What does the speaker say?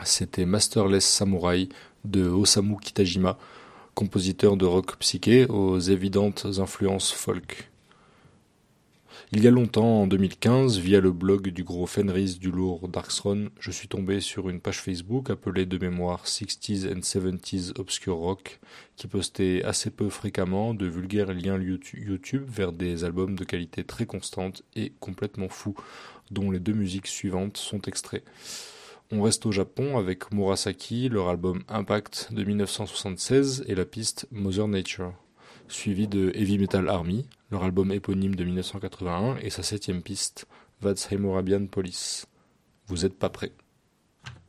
C'était Masterless Samurai de Osamu Kitajima, compositeur de rock psyché aux évidentes influences folk. Il y a longtemps, en 2015, via le blog du gros Fenris du lourd Darkthrone, je suis tombé sur une page Facebook appelée de mémoire 60s and 70s Obscure Rock, qui postait assez peu fréquemment de vulgaires liens YouTube vers des albums de qualité très constante et complètement fous, dont les deux musiques suivantes sont extraits. On reste au Japon avec Murasaki, leur album Impact de 1976 et la piste Mother Nature, suivi de Heavy Metal Army, leur album éponyme de 1981 et sa septième piste, That's Hammurabian Police. Vous êtes pas prêts.